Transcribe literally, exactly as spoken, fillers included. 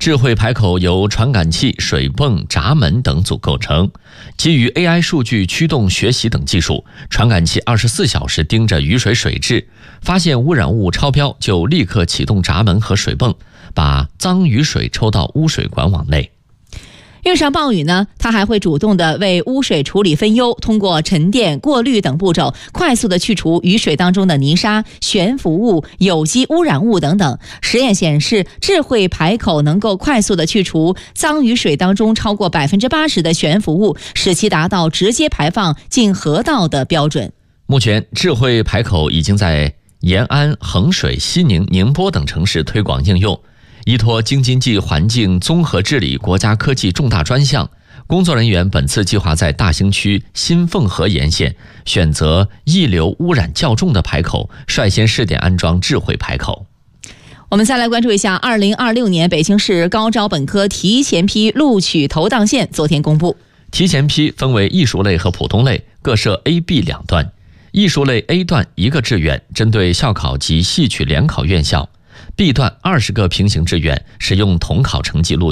智慧排口由传感器、水泵、闸门等组构成，基于 A I 数据驱动学习等技术，传感器二十四小时盯着雨水水质，发现污染物超标就立刻启动闸门和水泵，把脏雨水抽到污水管网内。 遇上暴雨呢，它还会主动的为污水处理分忧，通过沉淀、过滤等步骤，快速的去除雨水当中的泥沙、悬浮物、有机污染物等等。实验显示，智慧排口能够快速的去除脏雨水当中超过百分之八十的悬浮物，使其达到直接排放进河道的标准。 目前，智慧排口已经在延安、衡水、西宁、宁波等城市推广应用。依托京津冀环境综合治理国家科技重大专项，工作人员本次计划在大兴区新凤河沿线选择溢流污染较重的排口，率先试点安装智慧排口。 我们再来关注一下二零二六年北京市高招本科提前批录取投档线昨天公布。 提前批分为艺术类和普通类，各设 A、B 两段。艺术类 A 段一个志愿，针对校考及戏曲联考院校；B 段二十个平行志愿，使用统考成绩录